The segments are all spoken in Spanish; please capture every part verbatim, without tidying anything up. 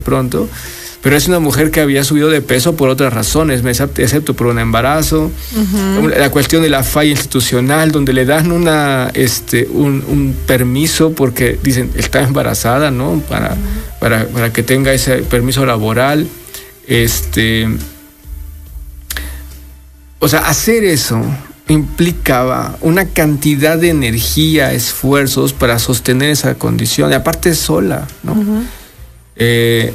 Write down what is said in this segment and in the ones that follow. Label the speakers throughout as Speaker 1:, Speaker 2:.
Speaker 1: pronto, pero es una mujer que había subido de peso por otras razones, excepto por un embarazo, uh-huh. la cuestión de la falla institucional, donde le dan una este un, un permiso porque dicen está embarazada, ¿no? Para, uh-huh. para, para que tenga ese permiso laboral. Este, o sea, hacer eso implicaba una cantidad de energía, esfuerzos para sostener esa condición, y aparte sola, ¿no? Uh-huh. Eh,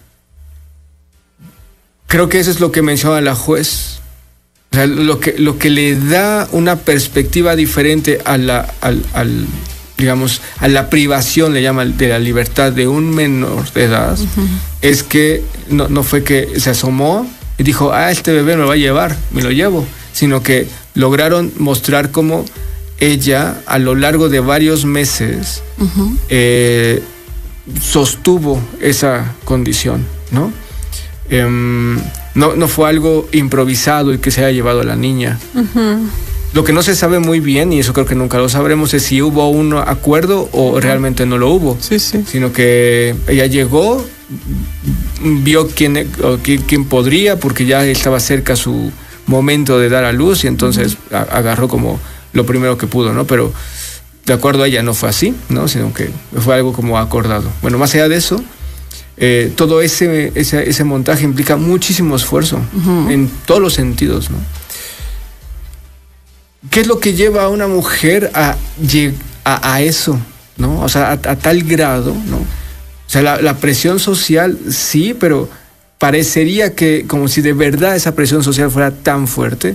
Speaker 1: creo que eso es lo que menciona la juez. O sea, lo que, lo que le da una perspectiva diferente a la, al, al, digamos, a la privación, le llama, de la libertad de un menor de edad, uh-huh. es que no, no fue que se asomó y dijo, ah, este bebé me lo va a llevar, me lo llevo, sino que lograron mostrar cómo ella, a lo largo de varios meses, uh-huh. eh, sostuvo esa condición, ¿no? Um, no, no fue algo improvisado y que se haya llevado a la niña. Uh-huh. Lo que no se sabe muy bien, y eso creo que nunca lo sabremos, es si hubo un acuerdo o uh-huh. realmente no lo hubo. Sí, sí. Sino que ella llegó, vio quién, quién, quién podría, porque ya estaba cerca su momento de dar a luz, y entonces uh-huh. a, agarró como lo primero que pudo, ¿no? Pero de acuerdo a ella no fue así, ¿no? Sino que fue algo como acordado. Bueno, más allá de eso, Eh, todo ese, ese ese montaje implica muchísimo esfuerzo uh-huh. en todos los sentidos, ¿no? ¿Qué es lo que lleva a una mujer a, a, a eso, ¿no? O sea, a, a tal grado, ¿no? O sea, la, la presión social sí, pero parecería que como si de verdad esa presión social fuera tan fuerte,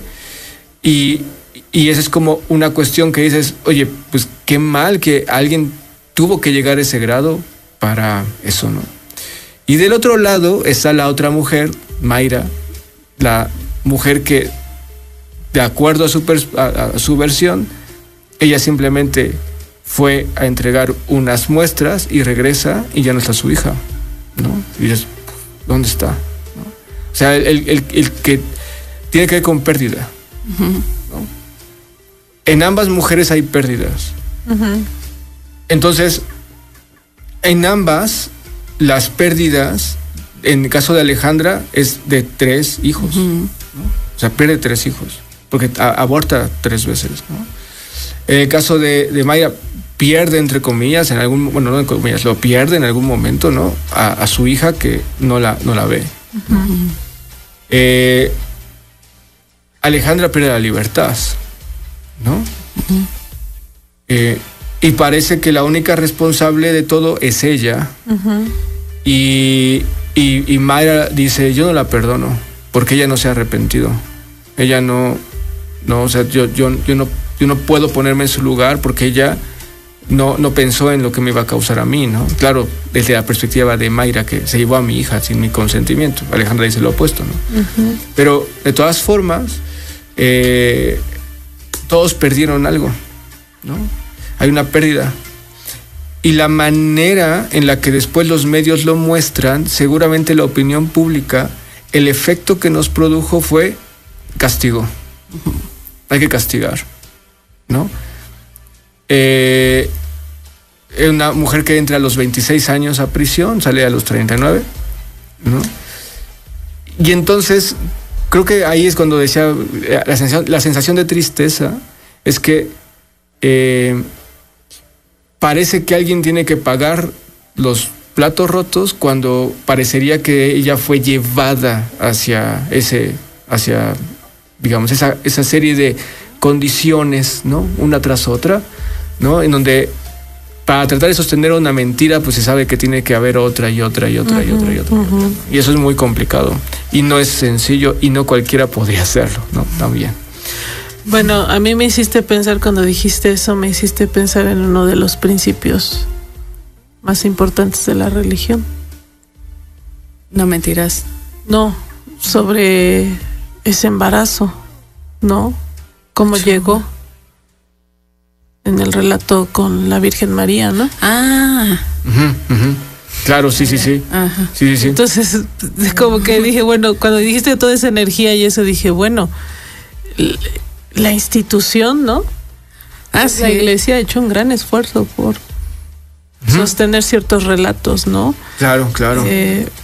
Speaker 1: y, y esa es como una cuestión que dices, oye, pues qué mal que alguien tuvo que llegar a ese grado para eso, ¿no? Y del otro lado está la otra mujer, Mayra, la mujer que, de acuerdo a su, pers- a, a su versión, ella simplemente fue a entregar unas muestras y regresa y ya no está su hija, ¿no? Y dices, ¿dónde está? ¿No? O sea, el, el, el que tiene que ver con pérdida, uh-huh. ¿no? En ambas mujeres hay pérdidas. Uh-huh. Entonces, en ambas, las pérdidas, en el caso de Alejandra, es de tres hijos, uh-huh. ¿no? O sea, pierde tres hijos, porque a, aborta tres veces, ¿no? En el caso de, de Mayra, pierde, entre comillas, en algún, bueno, no en comillas, lo pierde en algún momento, ¿no? A, a su hija que no la, no la ve. Uh-huh. Eh, Alejandra pierde la libertad, ¿no? Uh-huh. Eh, Y parece que la única responsable de todo es ella. Uh-huh. Y, y, y Mayra dice, yo no la perdono, porque ella no se ha arrepentido. Ella no, no, o sea, yo, yo, yo no, yo no puedo ponerme en su lugar, porque ella no, no pensó en lo que me iba a causar a mí, ¿no? Claro, desde la perspectiva de Mayra, que se llevó a mi hija sin mi consentimiento. Alejandra dice lo opuesto, ¿no? Uh-huh. Pero de todas formas, eh, todos perdieron algo, ¿no? Hay una pérdida. Y la manera en la que después los medios lo muestran, seguramente la opinión pública, el efecto que nos produjo fue castigo. Uh-huh. Hay que castigar, ¿no? Eh, una mujer que entra a los veintiséis años a prisión, sale a los treinta y nueve, ¿no? Y entonces, creo que ahí es cuando decía, la sensación, la sensación de tristeza es que eh, parece que alguien tiene que pagar los platos rotos cuando parecería que ella fue llevada hacia ese, hacia, digamos, esa, esa serie de condiciones, ¿no? Una tras otra, ¿no? En donde para tratar de sostener una mentira, pues se sabe que tiene que haber otra y otra y otra uh-huh, y otra y otra, uh-huh. y otra. Y eso es muy complicado. Y no es sencillo y no cualquiera podría hacerlo, ¿no? También.
Speaker 2: Bueno, a mí me hiciste pensar, cuando dijiste eso, me hiciste pensar en uno de los principios más importantes de la religión.
Speaker 3: No mentirás.
Speaker 2: No, sobre ese embarazo, ¿no? ¿Cómo sí. llegó? En el relato con la Virgen María, ¿no?
Speaker 3: Ah.
Speaker 1: Uh-huh, uh-huh. Claro, sí, sí, sí. Ajá. Sí, sí, sí.
Speaker 2: Entonces, como que dije, bueno, cuando dijiste toda esa energía y eso, dije, bueno, la institución, ¿no?
Speaker 3: Ah, sí.
Speaker 2: La iglesia ha hecho un gran esfuerzo por uh-huh. sostener ciertos relatos, ¿no?
Speaker 1: Claro, claro.
Speaker 2: Eh,